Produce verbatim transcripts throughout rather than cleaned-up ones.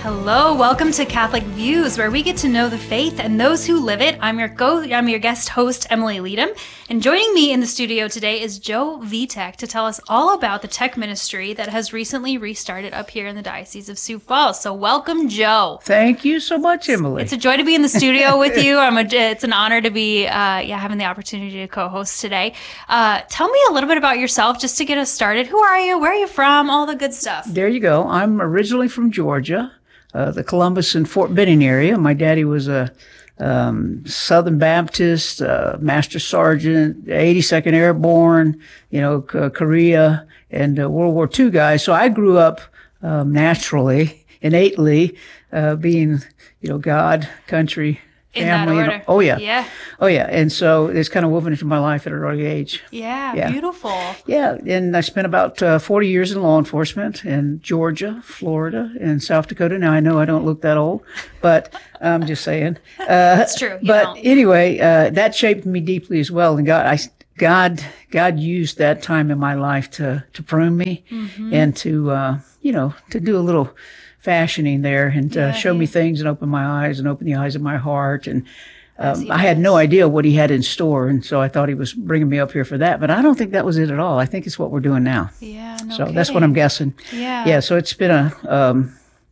Hello, welcome to Catholic Views, where we get to know the faith and those who live it. I'm your go I'm your guest host, Emily Leadham, and joining me in the studio today is Joe Vitek to tell us all about the tech ministry that has recently restarted up here in the Diocese of Sioux Falls. So welcome, Joe. Thank you so much, Emily. It's a joy to be in the studio with you. I'm a, it's an honor to be uh, yeah having the opportunity to co-host today. Uh, tell me a little bit about yourself, just to get us started. Who are you? Where are you from? All the good stuff. There you go. I'm originally from Georgia. Uh, the Columbus and Fort Benning area. My daddy was a um, Southern Baptist, uh, Master Sergeant, eighty-second Airborne, you know, K- Korea, and uh, World War Two guy. So I grew up um, naturally, innately, uh, being, you know, God, country, in family. that And, order. oh, yeah. Yeah. Oh, yeah. And so it's kind of woven into my life at an early age. Yeah, Yeah. beautiful. Yeah, and I spent about uh, forty years in law enforcement in Georgia, Florida, and South Dakota. Now, I know I don't look that old, but I'm just saying. Uh, That's true. You but don't. anyway, uh, that shaped me deeply as well. And God, I, God, God used that time in my life to, to prune me Mm-hmm. and to, uh, you know, to do a little fashioning there and uh, Yeah, show me yeah. things and open my eyes and open the eyes of my heart. And As um, he I had does. no idea what he had in store, and so I thought he was bringing me up here for that. But I don't think that was it at all. I think it's what we're doing now. Yeah, no so that's what I'm guessing. Yeah. Yeah. So it's been a, um,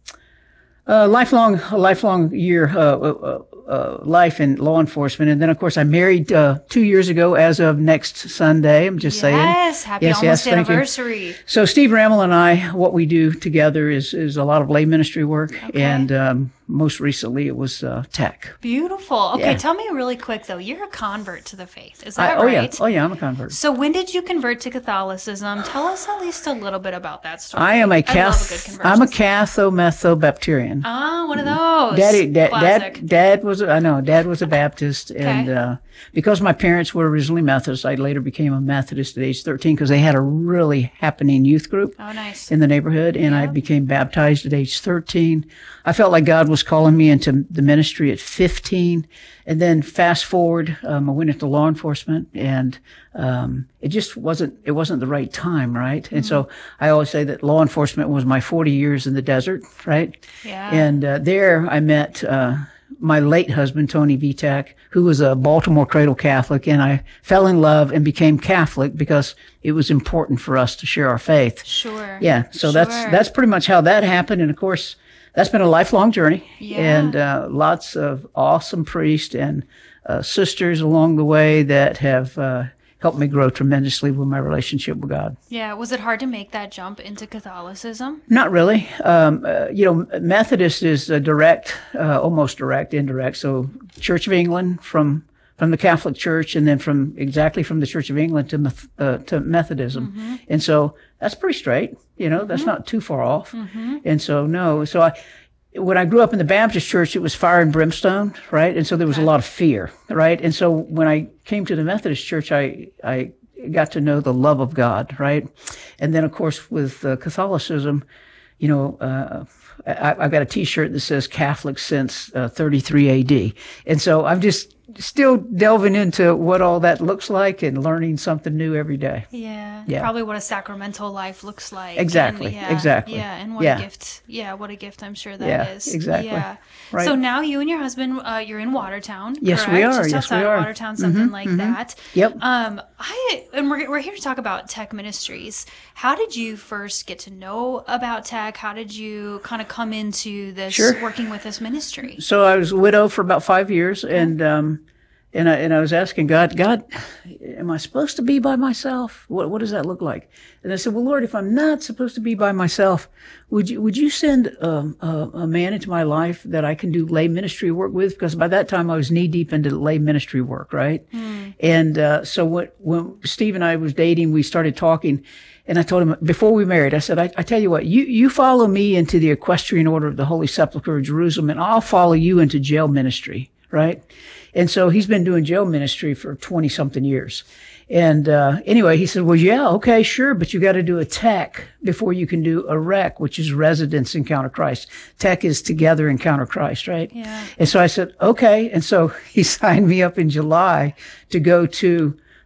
a lifelong, a lifelong year, uh, uh, uh, life in law enforcement. And then, of course, I married, uh, two years ago as of next Sunday. I'm just saying. Yes, happy Yes, almost yes, thank you. anniversary. So Steve Ramel and I, what we do together is, is a lot of lay ministry work. Okay. And, um, most recently it was, uh, tech. Beautiful. Okay, Yeah. tell me really quick, though. You're a convert to the faith. Is that I, oh, right? yeah. Oh, yeah. I'm a convert. So when did you convert to Catholicism? Tell us at least a little bit about that story. I am a I love a good Cath. conversion. I'm a Catho-Metho-Baptarian. Ah, one of those. Daddy, dad, Classic. dad, dad was, I know, dad was a Baptist. And, Okay. uh, because my parents were originally Methodist, I later became a Methodist at age thirteen because they had a really happening youth group Oh, nice. in the neighborhood. And I Yeah. became baptized at age thirteen. I felt like God was calling me into the ministry at fifteen. And then fast forward, um, I went into law enforcement and, um, it just wasn't, it wasn't the right time, right? And so I always say that law enforcement was my forty years in the desert, right? Yeah. And uh, there I met uh, my late husband, Tony Vitek, who was a Baltimore Cradle Catholic, and I fell in love and became Catholic because it was important for us to share our faith. Sure. Yeah, so that's Sure. that's pretty much how that happened, and of course, that's been a lifelong journey, Yeah. and uh, lots of awesome priests and uh, sisters along the way that have uh, helped me grow tremendously with my relationship with God. Yeah. Was it hard to make that jump into Catholicism? Not really. Um, uh, you know, Methodist is a direct, uh, almost direct, indirect. So Church of England from from the Catholic Church, and then from exactly from the Church of England to Meth- uh, to Methodism, Mm-hmm. and so that's pretty straight. You know, that's not too far off. Mm-hmm. And so no, so I. When I grew up in the Baptist church, it was fire and brimstone, right? And so there was Okay. a lot of fear, right? And so when I came to the Methodist church, I, I got to know the love of God, right? And then, of course, with uh, Catholicism, you know, uh, I, I've got a T-shirt that says Catholic since uh, thirty-three A D. And so I'm just still delving into what all that looks like and learning something new every day. Yeah. Yeah. Probably what a sacramental life looks like. Exactly, And, yeah, exactly. Yeah. And what Yeah. a gift. Yeah. What a gift I'm sure that Yeah, is. exactly. Yeah. Right. So now you and your husband, uh, you're in Watertown. Yes, we correct? are. Just Yes, outside we of are. Watertown, something like that. Yep. Um, I and we're we're here to talk about tech ministries. How did you first get to know about tech? How did you kind of come into this Sure. working with this ministry? So I was a widow for about five years, and um, and I and I was asking God, God, am I supposed to be by myself? What what does that look like? And I said, well, Lord, if I'm not supposed to be by myself, would you would you send um, a, a man into my life that I can do lay ministry work with? Because by that time I was knee deep into lay ministry work, right? And uh, so when when Steve and I was dating, we started talking. And I told him before we married, I said, I, I tell you what, you, you follow me into the equestrian order of the Holy Sepulchre of Jerusalem, and I'll follow you into jail ministry, right? And so he's been doing jail ministry for twenty something years. And, uh, anyway, he said, well, yeah, okay, sure, but you got to do a tech before you can do a rec, which is residence encounter Christ. Tech is together encounter Christ, right? Yeah. And so I said, okay. And so he signed me up in July to go to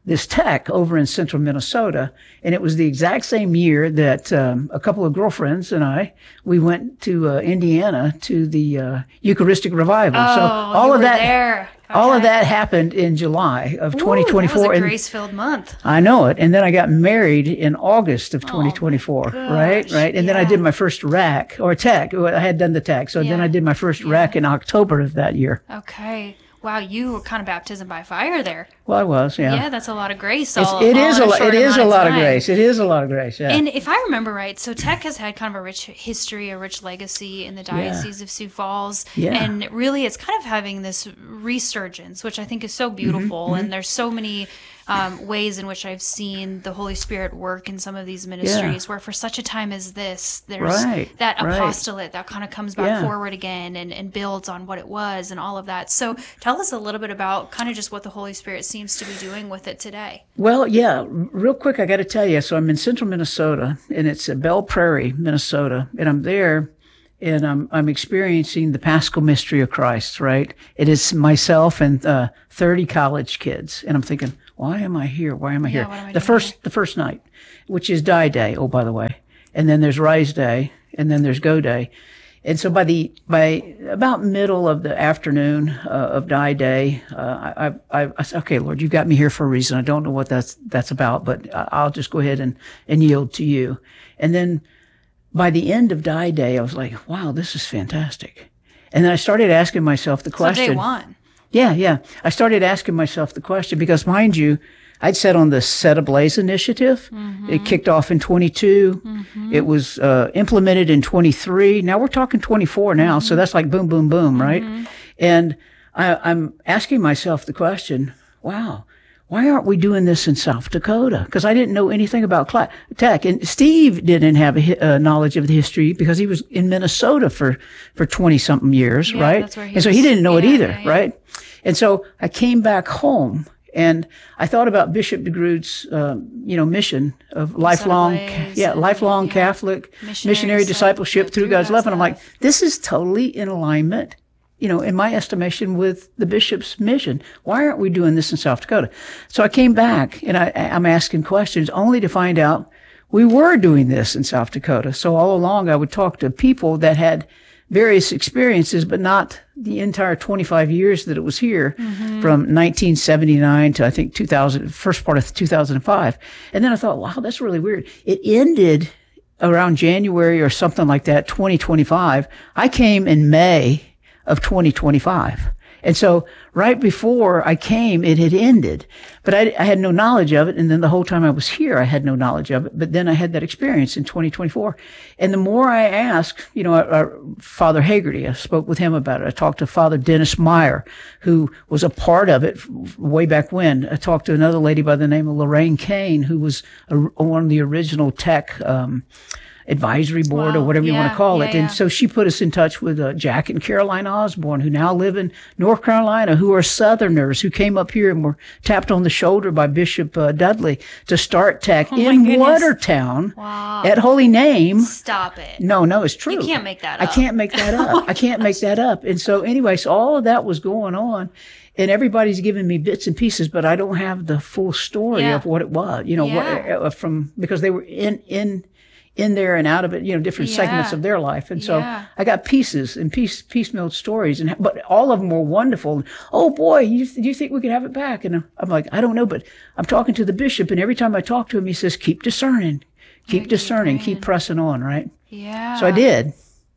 this tech over in central Minnesota. And it was the exact same year that um, a couple of girlfriends and I, we went to uh, Indiana to the uh, Eucharistic revival. Oh, so all you of were that, there. all of Okay. that happened in July of twenty twenty-four. Ooh, that was a And grace-filled month. I know it. And then I got married in August of twenty twenty-four, right? gosh, Right. And then I yeah. did my first rack or tech. Well, I had done the tech. So then Yeah. I did my first rack in October of that year. Okay. Wow, you were kind of baptism by fire there. Well, I was, yeah. Yeah, that's a lot of grace. It's, All, it all is in a, lo- short it is a amount lot of time. grace. It is a lot of grace. Yeah. And if I remember right, so Tech has had kind of a rich history, a rich legacy in the Diocese of Sioux Falls. Yeah. And really, it's kind of having this resurgence, which I think is so beautiful. Mm-hmm, And there's so many um, ways in which I've seen the Holy Spirit work in some of these ministries, where for such a time as this, there's Right, that right. apostolate that kind of comes back Yeah. forward again and, and builds on what it was and all of that. So tell us a little bit about kind of just what the Holy Spirit seems to be doing with it today. Well, yeah, r- real quick, I got to tell you. So I'm in central Minnesota, and it's at Belle Prairie, Minnesota, and I'm there, and I'm I'm experiencing the Paschal mystery of Christ. Right? It is myself and uh, thirty college kids, and I'm thinking, why am I here? Why am I here? what am I the doing first here? the first night, which is Die Day. Oh, by the way, and then there's Rise Day, and then there's Go Day. And so by the by about middle of the afternoon uh, of Die Day, uh, I, I, I said, okay, Lord, you've got me here for a reason. I don't know what that's that's about, but I- I'll just go ahead and, and yield to you. And then by the end of Die Day, I was like, wow, this is fantastic. And then I started asking myself the So question. day one. Yeah, yeah. I started asking myself the question because, mind you, I'd sat on the Set Ablaze initiative. Mm-hmm. It kicked off in twenty-two. It was uh, implemented in twenty-three. Now we're talking twenty-four now, so that's like boom, boom, boom, right? And I, I'm asking myself the question, wow, why aren't we doing this in South Dakota? Because I didn't know anything about cl- tech. And Steve didn't have a hi- uh, knowledge of the history because he was in Minnesota for, for twenty-something years, Yeah, right? that's where he and so he was. didn't know it Yeah, either, yeah, yeah. right? And so I came back home and I thought about Bishop DeGroote's, um, you know, mission of lifelong, Ablaze yeah, and, lifelong yeah, Catholic missionary missionary discipleship discipleship through through God's God's love. And I'm like, love. this is totally in alignment, you know, in my estimation with the bishop's mission. Why aren't we doing this in South Dakota? So I came back and I, I'm asking questions only to find out we were doing this in South Dakota. So all along I would talk to people that had various experiences, but not the entire twenty-five years that it was here from nineteen seventy-nine to I think two thousand, first part of two thousand five. And then I thought, wow, that's really weird. It ended around January or something like that, twenty twenty-five. I came in May of twenty twenty-five. And so right before I came, it had ended, but I, I had no knowledge of it. And then the whole time I was here, I had no knowledge of it. But then I had that experience in twenty twenty-four. And the more I asked, you know, our, Father Hagerty, I spoke with him about it. I talked to Father Dennis Meyer, who was a part of it way back when. I talked to another lady by the name of Lorraine Kane, who was a, one of the original tech, um, advisory board Wow. or whatever you want Yeah, to call yeah, it. yeah. And so she put us in touch with uh, Jack and Caroline Osborne, who now live in North Carolina, who are Southerners, who came up here and were tapped on the shoulder by Bishop uh, Dudley to start tech Oh my in goodness. Watertown Wow. at Holy Name. Stop it. No, no, it's true. You can't make that I up. can't make that up. I can't make that up. And so anyway, so all of that was going on. And everybody's giving me bits and pieces, but I don't have the full story Yeah. of what it was, you know, Yeah. what, uh, from, because they were in, in, in there and out of it, you know, different segments Yeah. of their life. And so Yeah. I got pieces and piece, piecemeal stories, and, but all of them were wonderful. Oh boy, you, do you think we could have it back? And I'm like, I don't know, but I'm talking to the bishop, and every time I talk to him, he says, keep discerning, keep keep discerning, praying. keep pressing on, right? Yeah. So I did,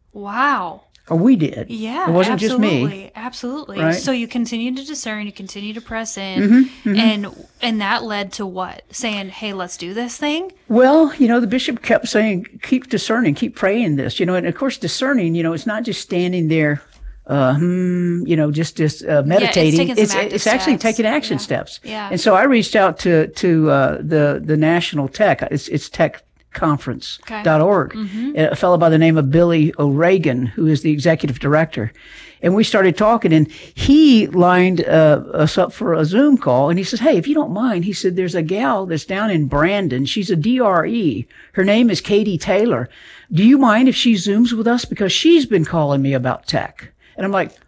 Wow. or we did. Yeah. It wasn't absolutely, just me. Absolutely. Right? So you continue to discern, you continue to press in, Mm-hmm, and and that led to what? Saying, "Hey, let's do this thing." Well, you know, the bishop kept saying, keep discerning, keep praying this, you know, and of course, discerning, you know, it's not just standing there, uh, hmm, you know, just, just, uh, meditating. taking some it's, active it's actually steps. taking action Yeah. steps. Yeah. And so I reached out to, to, uh, the, the national tech, it's, it's tech conference dot org, a fellow by the name of Billy O'Regan, who is the executive director. And we started talking, and he lined uh, us up for a Zoom call. And he says, hey, if you don't mind, he said, there's a gal that's down in Brandon. She's a D R E. Her name is Katie Taylor. Do you mind if she Zooms with us? Because she's been calling me about tech. And I'm like,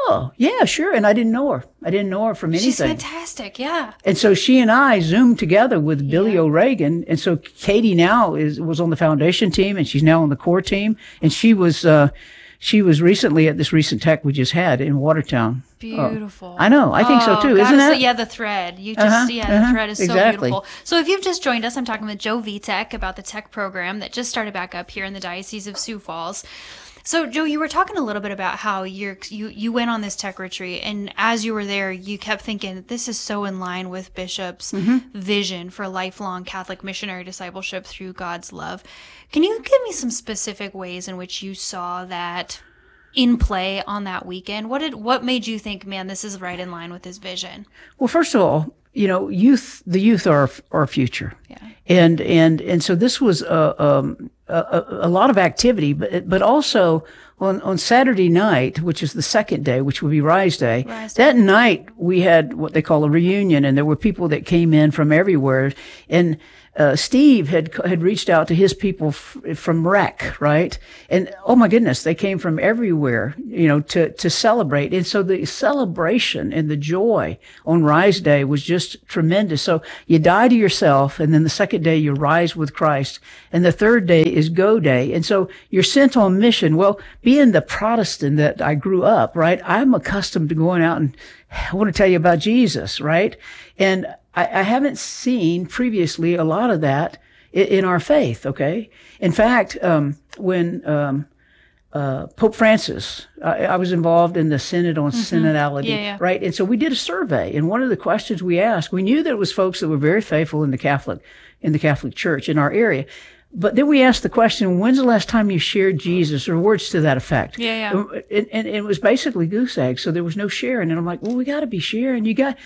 Oh, yeah, sure. And I didn't know her. I didn't know her from anything. She's fantastic. Yeah. And so she and I Zoomed together with Billy Yeah. O'Regan. And so Katie now is, was on the foundation team, and she's now on the core team. And she was, uh, she was recently at this recent tech we just had in Watertown. Beautiful. Oh, I know. I think so Oh, too. God, Isn't so- that? yeah, the thread. You just, Uh-huh, yeah, the uh-huh, thread is so exactly. beautiful. So if you've just joined us, I'm talking with Joe Vitek about the tech program that just started back up here in the Diocese of Sioux Falls. So, Joe, you were talking a little bit about how you're, you you went on this tech retreat, and as you were there, you kept thinking, this is so in line with Bishop's Mm-hmm. vision for lifelong Catholic missionary discipleship through God's love. Can you give me some specific ways in which you saw that in play on that weekend? What did what made you think, man, this is right in line with his vision? Well, first of all, you know, youth, the youth are our future. Yeah. And, and, and so this was a, um, a, a lot of activity, but, but also on, on Saturday night, which is the second day, which would be Rise Day, Rise Day. that night we had what they call a reunion, and there were people that came in from everywhere. And, uh, Steve had, had reached out to his people f- from R E C, right? And oh my goodness, they came from everywhere, you know, to, to celebrate. And so the celebration and the joy on Rise Day was just tremendous. So you die to yourself, and then the second day you rise with Christ, and the third day is Go Day. And so you're sent on mission. Well, being the Protestant that I grew up, right, I'm accustomed to going out and I want to tell you about Jesus, right? And I, I haven't seen previously a lot of that in, in our faith, okay? In fact, um, when um, uh, Pope Francis, I, I was involved in the Synod on Synodality, Yeah, yeah. right? And so we did a survey, and one of the questions we asked, we knew there was folks that were very faithful in the Catholic, in the Catholic Church in our area. But then we asked the question, when's the last time you shared Jesus, or words to that effect? Yeah, yeah. And, and, and it was basically goose eggs, so there was no sharing. And I'm like, well, we got to be sharing. You got,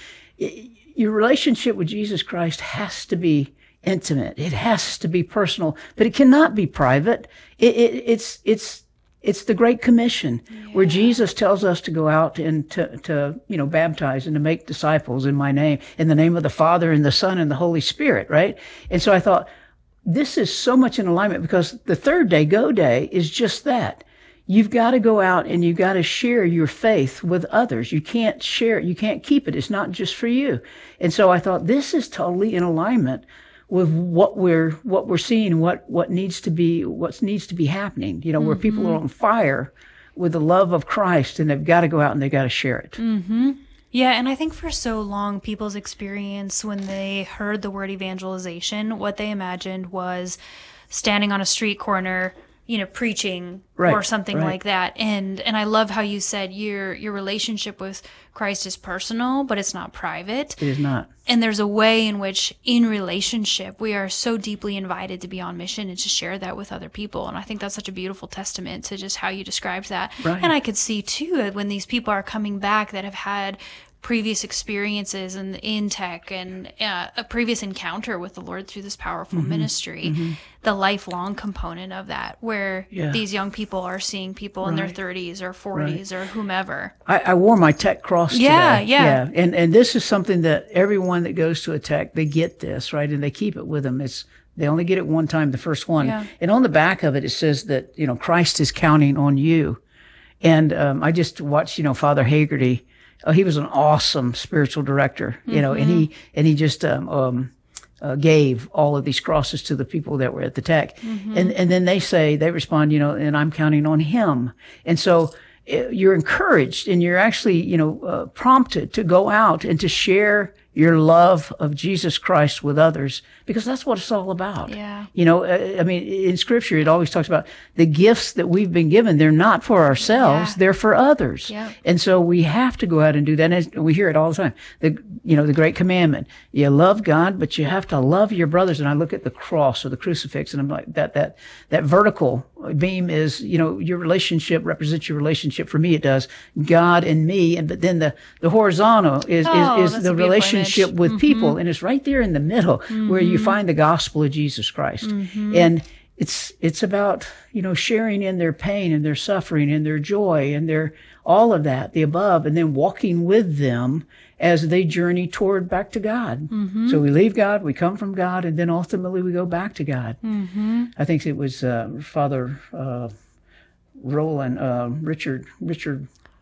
your relationship with Jesus Christ has to be intimate. It has to be personal, but it cannot be private. It, it, it's, it's, it's the Great Commission, yeah, where Jesus tells us to go out and to, to, you know, baptize and to make disciples in my name, in the name of the Father and the Son and the Holy Spirit, right? And so I thought, this is so much in alignment, because the third day, Go Day, is just that. You've got to go out and you've got to share your faith with others. You can't share it. You can't keep it. It's not just for you. And so I thought, this is totally in alignment with what we're, what we're seeing, what, what needs to be, what needs to be happening, you know, mm-hmm. where people are on fire with the love of Christ, and they've got to go out and they've got to share it. Mm-hmm. Yeah, and I think for so long, people's experience when they heard the word evangelization, what they imagined was standing on a street corner, you know, preaching right, or something right. like that. And and I love how you said your your relationship with Christ is personal, but it's not private. It is not. And there's a way in which, in relationship, we are so deeply invited to be on mission and to share that with other people. And I think that's such a beautiful testament to just how you described that. Right. And I could see, too, when these people are coming back that have had previous experiences in, in tech and uh, a previous encounter with the Lord through this powerful mm-hmm. ministry, mm-hmm. the lifelong component of that, where yeah. these young people are seeing people right. in their thirties or forties right. or whomever. I, I wore my tech cross today. Yeah, yeah. yeah. And, and this is something that everyone that goes to a tech, they get this, right? And they keep it with them. It's, they only get it one time, the first one. Yeah. And on the back of it, it says that, you know, Christ is counting on you. And, um, I just watched, you know, Father Hagerty. Oh, he was an awesome spiritual director, you mm-hmm. know, and he, and he just, um, um, uh, gave all of these crosses to the people that were at the tech. Mm-hmm. And, and then they say, they respond, you know, and I'm counting on him. And so uh, you're encouraged, and you're actually, you know, uh, prompted to go out and to share your love of Jesus Christ with others, because that's what it's all about. Yeah. You know, I mean, in Scripture, it always talks about the gifts that we've been given. They're not for ourselves; yeah. they're for others. Yeah. And so we have to go out and do that. And we hear it all the time. The, you know, the great commandment: you love God, but you have to love your brothers. And I look at the cross or the crucifix, and I'm like, that that that vertical beam is, you know, your relationship represents your relationship. For me, it does, God and me. And but then the the horizontal is oh, is, is the relationship with mm-hmm. people, and it's right there in the middle mm-hmm. where you find the gospel of Jesus Christ. Mm-hmm. And it's it's about, you know, sharing in their pain and their suffering and their joy and their all of that, the above, and then walking with them as they journey toward back to God. Mm-hmm. So we leave God, we come from God, and then ultimately we go back to God. Mm-hmm. I think it was uh, Father uh, Roland, uh, Richard, Richard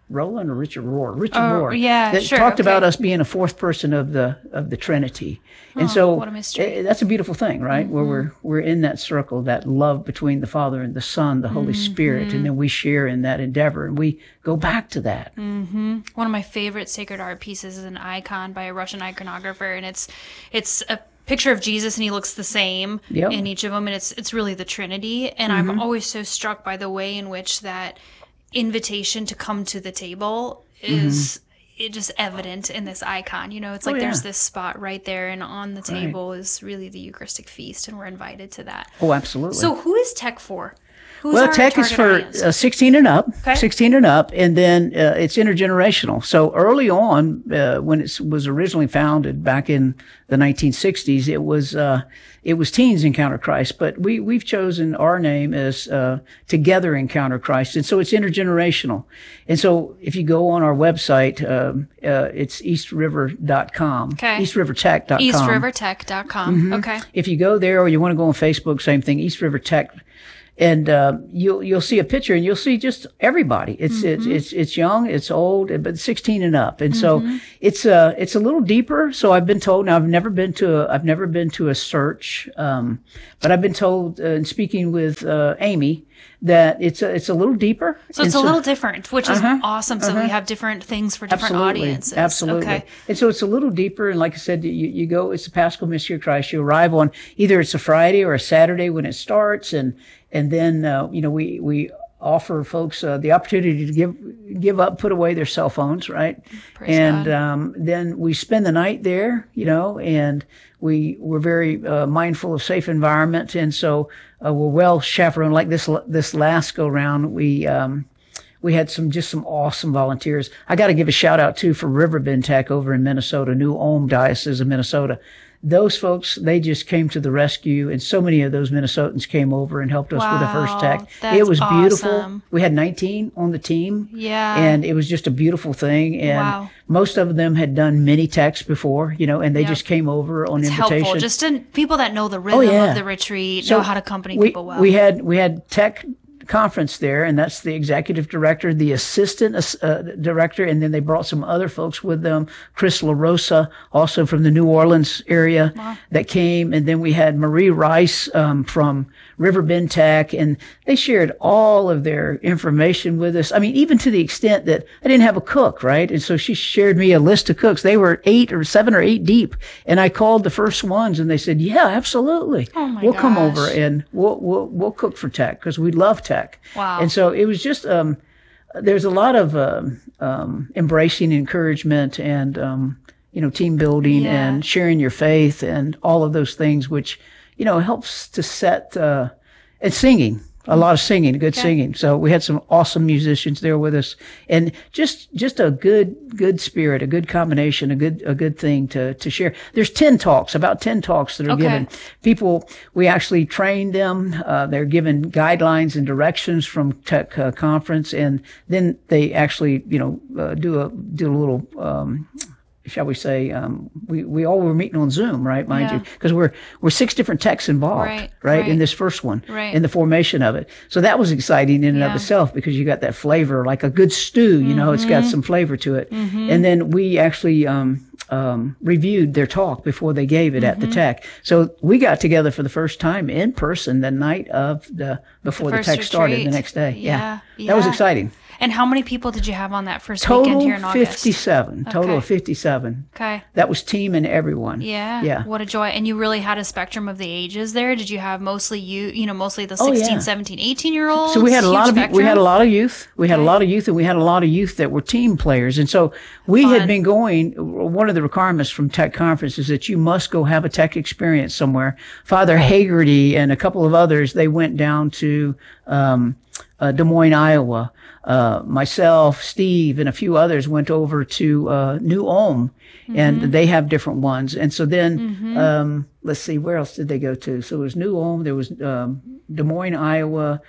Roland or Richard Rohr, Richard Oh, Rohr, yeah, that sure, talked okay. about us being a fourth person of the of the Trinity, and Oh, so what a mystery. eh, that's a beautiful thing, right? Mm-hmm. Where we're we're in that circle, that love between the Father and the Son, the Holy Mm-hmm. Spirit, and then we share in that endeavor, and we go back to that. Mm-hmm. One of my favorite sacred art pieces is an icon by a Russian iconographer, and it's it's a picture of Jesus, and he looks the same Yep. in each of them, and it's it's really the Trinity. And Mm-hmm. I'm always so struck by the way in which that invitation to come to the table is it just evident in this icon. You know, it's like Mm-hmm. Oh, yeah. there's this spot right there, and on the table is really the Eucharistic feast, and we're invited to that. Oh, absolutely. So, who is Tech for? Who's Well, our tech is target for audience? uh, sixteen and up, Okay. sixteen and up, and then uh, it's intergenerational. So early on, uh, when it was originally founded back in the nineteen sixties, it was uh, it was Teens Encounter Christ, but we we've chosen our name as uh, Together Encounter Christ, and so it's intergenerational. And so if you go on our website, um, uh, it's east river dot com, Okay. east river tech dot com. east river tech dot com. Mm-hmm. Okay. If you go there, or you want to go on Facebook, same thing, East River Tech, and uh, you'll you'll see a picture, and you'll see just everybody. It's Mm-hmm. it's it's it's young, it's old, but sixteen and up, and so Mm-hmm. it's uh it's a little deeper. So I've been told. Now I've never been to a I've never been to a search, um, but I've been told uh, in speaking with uh, Amy that it's a, it's a little deeper. So it's And a little different, which is Uh-huh, awesome. So we have different things for different Absolutely. audiences. Absolutely. Okay. And so it's a little deeper. And like I said, you, you go, it's the Paschal Mystery of Christ. You arrive on either it's a Friday or a Saturday when it starts. And, and then, uh, you know, we, we offer folks uh, the opportunity to give, give up, put away their cell phones, right? Praise and, God. um, then we spend the night there, you know, and we, we're very, uh, mindful of safe environment. And so, uh, we're well chaperoned. Like this, this last go round, we, um, we had some, just some awesome volunteers. I got to give a shout out too for Riverbend Tech over in Minnesota, New Ulm Diocese of Minnesota. Those folks, they just came to the rescue, and so many of those Minnesotans came over and helped us with the first Wow, tech. that's It was beautiful. awesome. We had nineteen on the team. Yeah. And it was just a beautiful thing. And Wow. most of them had done many techs before, you know, and they Yep. just came over on It's invitation. helpful. Just to people that know the rhythm yeah. of the retreat, So know how to accompany we, people well. We had we had tech conference there, and that's the executive director, the assistant uh, director, and then they brought some other folks with them. Chris LaRosa, also from the New Orleans area, Wow. that came, and then we had Marie Rice um, from Riverbend Tech, and they shared all of their information with us. I mean, even to the extent that I didn't have a cook, right? And so she shared me a list of cooks. They were eight or seven or eight deep, and I called the first ones, and they said, "Yeah, absolutely, Oh my we'll come gosh. over and we'll we'll we'll cook for tech because we love tech." Wow. And so it was just um, there's a lot of um, um, embracing encouragement and um, you know team building Yeah. and sharing your faith and all of those things, which you know helps to set uh, and singing. A lot of singing, good Okay. singing. So we had some awesome musicians there with us, and just just a good good spirit, a good combination, a good a good thing to to share. There's ten talks, about ten talks that are Okay. given. People, we actually train them. Uh, they're given guidelines and directions from Tech uh, Conference, and then they actually, you know, uh, do a do a little. Um, shall we say, um, we, we all were meeting on Zoom, right, mind Yeah. you, because we're, we're six different techs involved, Right, right, right. in this first one, Right. in the formation of it. So that was exciting in and Yeah. of itself because you got that flavor, like a good stew, you know, it's got Mm-hmm. some flavor to it. And then we actually, um, um, reviewed their talk before they gave it Mm-hmm. at the tech. So we got together for the first time in person the night of the, before the, first tech started the retreat. next day. Yeah, That was yeah. exciting. And how many people did you have on that first weekend Total here in August? fifty-seven. Total Okay. of fifty-seven. Okay. That was team and everyone. Yeah. Yeah. What a joy. And you really had a spectrum of the ages there. Did you have mostly you, you know, mostly the Oh, sixteen, yeah. seventeen, eighteen year olds? So we had a lot of Huge we had a spectrum? lot of youth. We had a Okay. lot of youth, and we had a lot of youth that were team players. And so we Fun. had been going. One of the requirements from Tech Conference is that you must go have a tech experience somewhere. Father Hagerty and a couple of others, they went down to um, uh, Des Moines, Iowa. Uh, myself, Steve, and a few others went over to uh, New Ulm, and Mm-hmm. they have different ones. And so then, um, let's see, where else did they go to? So it was New Ulm. There was um, Des Moines, Iowa.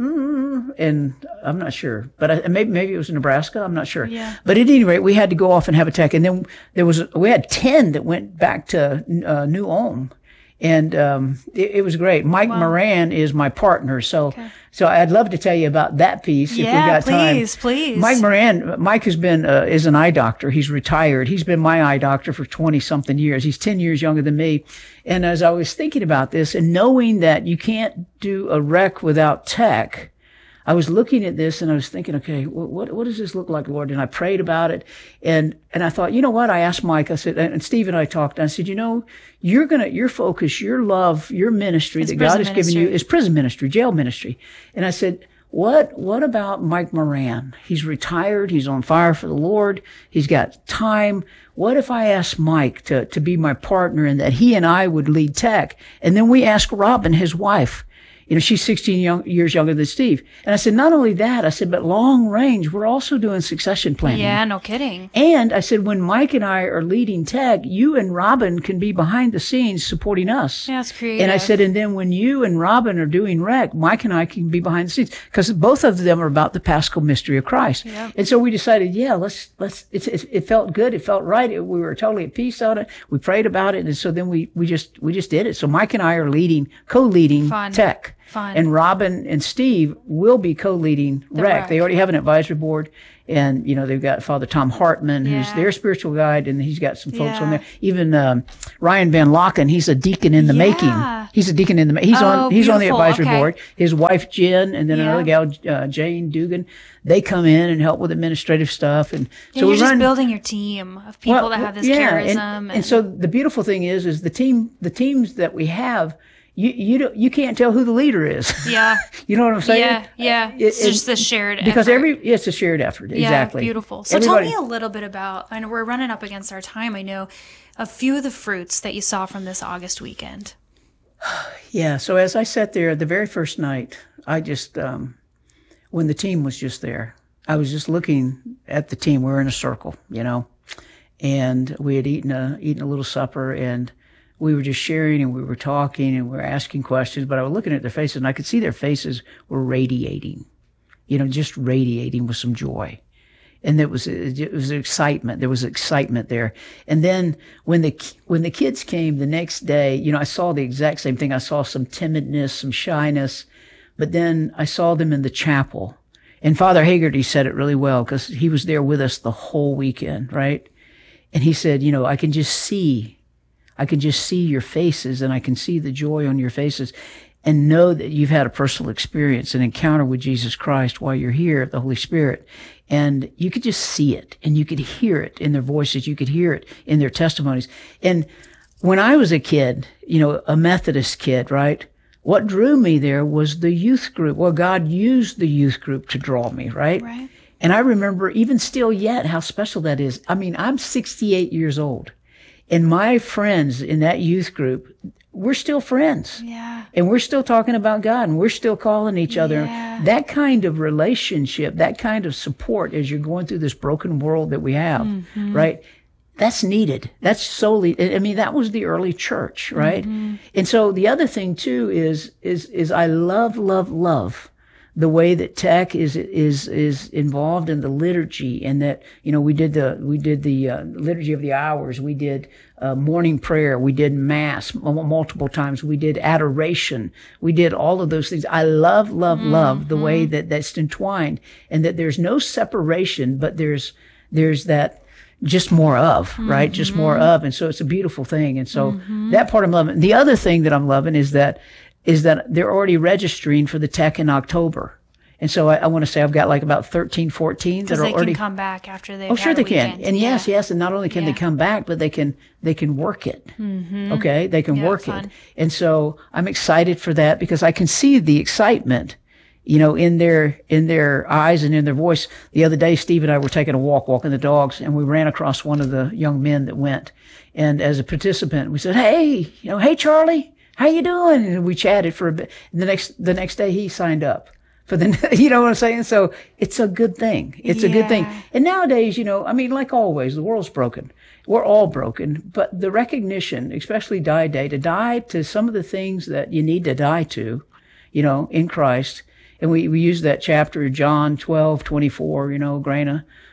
Mm, and I'm not sure, but I, maybe maybe it was Nebraska. I'm not sure. Yeah. But at any rate, we had to go off and have a tech, and then there was we had ten that went back to uh, New Ulm, And um, it, it was great. Mike Wow. Moran is my partner, so Okay. so I'd love to tell you about that piece if we Yeah, got time. please, please. Mike Moran, Mike has been uh, is an eye doctor. He's retired. He's been my eye doctor for twenty something years. He's ten years younger than me. And as I was thinking about this and knowing that you can't do a rec without tech, I was looking at this and I was thinking, okay, what, what, what does this look like, Lord? And I prayed about it. And, and I thought, you know what? I asked Mike, I said, and Steve and I talked, and I said, you know, you're going to, your focus, your love, your ministry It's that God prison has given you ministry. is prison ministry, jail ministry. And I said, what, what about Mike Moran? He's retired. He's on fire for the Lord. He's got time. What if I asked Mike to, to be my partner and that he and I would lead tech? And then we asked Robin, his wife. You know, she's sixteen young, years younger than Steve. And I said, not only that, I said, but long range, we're also doing succession planning. Yeah, no kidding. And I said, when Mike and I are leading tech, you and Robin can be behind the scenes supporting us. Yeah, it's creative. And I said, and then when you and Robin are doing rec, Mike and I can be behind the scenes because both of them are about the Paschal mystery of Christ. Yep. And so we decided, yeah, let's, let's, it's, it, it felt good. It felt right. It, we were totally at peace on it. We prayed about it. And so then we, we just, we just did it. So Mike and I are leading, co-leading Fun. tech. Fun. And Robin and Steve will be co-leading The rec. rec. They already have an advisory board. And, you know, they've got Father Tom Hartman, who's Yeah. their spiritual guide, and he's got some folks Yeah. on there. Even um, Ryan Van Locken, he's a deacon in the Yeah. making. He's a deacon in the ma- he's Oh, on he's on the beautiful. advisory Okay. board. His wife Jen, and then Yeah. another gal, uh, Jane Dugan. They come in and help with administrative stuff, and Yeah, so you're we just run. building your team of people Well, that have this yeah, charism. and, and so the beautiful thing is, is the team, the teams that we have. You you don't you can't tell who the leader is. yeah, You know what I'm saying? yeah, yeah. It- It's it- just the shared because effort. every it's a shared effort. Yeah, Exactly. beautiful. So Everybody- tell me a little bit about, I know we're running up against our time. I know a few of the fruits that you saw from this August weekend. Yeah. So as I sat there the very first night, I just, um, when the team was just there, I was just looking at the team. We were in a circle, you know, and we had eaten a, eaten a little supper, and we were just sharing and we were talking and we were asking questions, but I was looking at their faces and I could see their faces were radiating, you know, just radiating with some joy. And there was, it was excitement. There was excitement there. And then when the, when the kids came the next day, you know, I saw the exact same thing. I saw some timidness, some shyness, but then I saw them in the chapel. And Father Hagerty said it really well because he was there with us the whole weekend, right? And he said, you know, I can just see, I can just see your faces and I can see the joy on your faces and know that you've had a personal experience, an encounter with Jesus Christ while you're here, the Holy Spirit. And you could just see it and you could hear it in their voices. You could hear it in their testimonies. And when I was a kid, you know, a Methodist kid, right? What drew me there was the youth group. Well, God used the youth group to draw me, right? Right. And I remember even still yet how special that is. I mean, I'm sixty-eight years old. And my friends in that youth group, we're still friends. Yeah. And we're still talking about God and we're still calling each other. Yeah. That kind of relationship, that kind of support as you're going through this broken world that we have, Mm-hmm. right? That's needed. That's solely, I mean, that was the early church, right? Mm-hmm. And so the other thing too is, is, is I love, love, love the way that tech is is is involved in the liturgy, and that, you know, we did the we did the uh, liturgy of the hours, we did uh, morning prayer, we did mass m- multiple times, we did adoration, we did all of those things. I love love Mm-hmm. love the way that that's entwined, and that there's no separation, but there's there's that just more of, right? Just more of. And so it's a beautiful thing. And so Mm-hmm. that part I'm loving. The other thing that I'm loving is that is that they're already registering for the tech in October. And so I, I want to say I've got like about thirteen, fourteen that Because are they already. can come back after they've Oh, sure had a they can. weekend. And Yeah. yes, yes. And not only can Yeah. they come back, but they can, they can work it. Mm-hmm. Okay. They can Yeah, work fun. it. And so I'm excited for that because I can see the excitement, you know, in their, in their eyes and in their voice. The other day, Steve and I were taking a walk, walking the dogs, and we ran across one of the young men that went. And as a participant, we said, "Hey, you know, hey, Charlie, how you doing?" And we chatted for a bit. And the next, the next day he signed up for the, you know what I'm saying? So it's a good thing. It's a good thing. Yeah. And nowadays, you know, I mean, like always, the world's broken. We're all broken, but the recognition, especially die day, to die to some of the things that you need to die to, you know, in Christ. And we, we use that chapter, John twelve twenty-four, you know, grain of,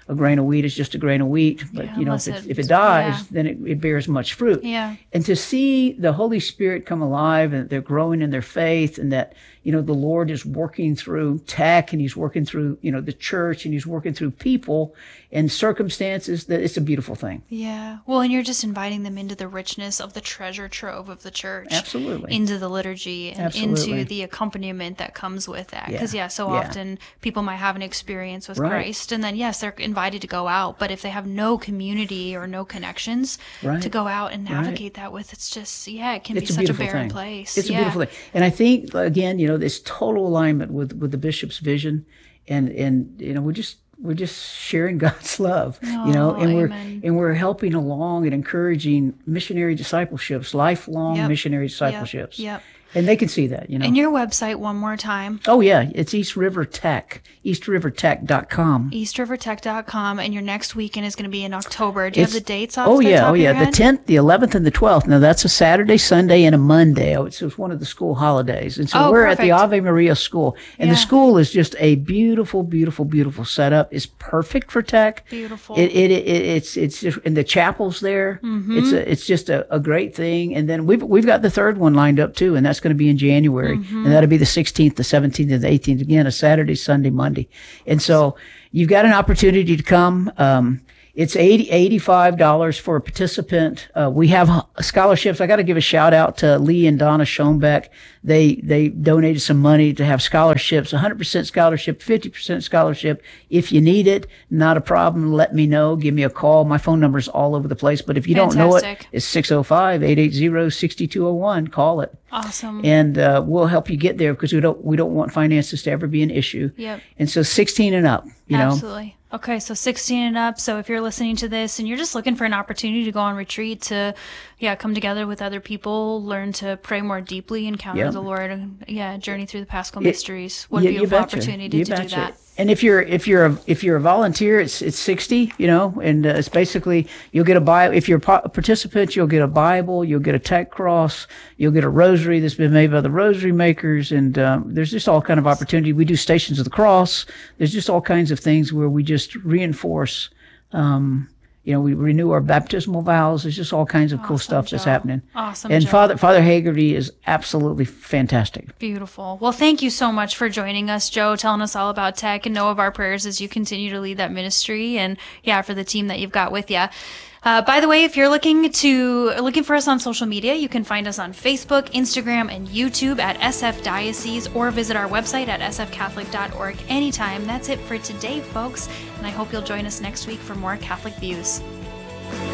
a grain of wheat is just a grain of wheat. But, Yeah, you know, if unless it, it- if it dies, yeah. then it, it bears much fruit. Yeah. And to see the Holy Spirit come alive and they're growing in their faith and that, you know, the Lord is working through tech and he's working through, you know, the church and he's working through people and circumstances, that it's a beautiful thing. Yeah. Well, and you're just inviting them into the richness of the treasure trove of the church. Absolutely. Into the liturgy and Absolutely. into the accompaniment that comes with that. Because, Yeah. yeah, so Yeah. often people might have an experience with Right. Christ and then, yes, they're invited to go out. But if they have no community or no connections Right. to go out and navigate Right. that with, it's just, yeah, it can It's be a such a beautiful barren thing. place. It's yeah. a beautiful thing. And I think, again, you know, this total alignment with, with the bishop's vision and, and, you know, we're just, we're just sharing God's love, you know, Oh, and we're, amen. and we're helping along and encouraging missionary discipleships, lifelong Yep. missionary Yep. discipleships. Yep. And they can see that, you know. And your website, one more time. Oh yeah, it's East River Tech, east river tech dot com. east river tech dot com, and your next weekend is going to be in October. Do you It's- have the dates off Oh the yeah, top oh of yeah, your the head? tenth, the eleventh, and the twelfth. Now that's a Saturday, Sunday, and a Monday. Oh, it's, it's one of the school holidays, and so Oh, we're at the perfect. Ave Maria School, and Yeah. the school is just a beautiful, beautiful, beautiful setup. It's perfect for tech. Beautiful. It it, it it's it's just in the chapels there. Mm-hmm. It's a, it's just a, a great thing. And then we've we've got the third one lined up too, and that's going to be in January, Mm-hmm. and that'll be the sixteenth, the seventeenth, and the eighteenth. Again, a Saturday, Sunday, Monday, and so you've got an opportunity to come. Um, It's eighty, eighty-five dollars for a participant. Uh, we have scholarships. I got to give a shout out to Lee and Donna Schoenbeck. They, they donated some money to have scholarships, one hundred percent scholarship, fifty percent scholarship. If you need it, not a problem. Let me know. Give me a call. My phone number is all over the place. But if you don't know it, Fantastic. it's six oh five, eight eight zero, six two zero one. Call it. Awesome. And, uh, we'll help you get there because we don't, we don't want finances to ever be an issue. Yep. And so sixteen and up, you know. Absolutely. Okay, so sixteen and up. So if you're listening to this and you're just looking for an opportunity to go on retreat, to, yeah, come together with other people, learn to pray more deeply, encounter Yep. the Lord, and, yeah, journey through the Paschal It- mysteries. What a You- you beautiful betcha. opportunity You to do betcha. that. And if you're if you're a if you're a volunteer, it's it's sixty, you know, and uh, it's basically you'll get a Bible. If you're a pa- participant, you'll get a Bible, you'll get a tech cross, you'll get a rosary that's been made by the rosary makers, and um, there's just all kind of opportunity. We do Stations of the Cross. There's just all kinds of things where we just reinforce. Um, you know, we renew our baptismal vows. There's just all kinds of cool Awesome, stuff that's Joe. happening. Awesome, And Joe. Father Father Hagerty is absolutely fantastic. Beautiful. Well, thank you so much for joining us, Joe, telling us all about tech, and know of our prayers as you continue to lead that ministry, and yeah, for the team that you've got with you. Uh, by the way, if you're looking to looking for us on social media, you can find us on Facebook, Instagram, and YouTube at S F Diocese, or visit our website at s f catholic dot org anytime. That's it for today, folks, and I hope you'll join us next week for more Catholic Views.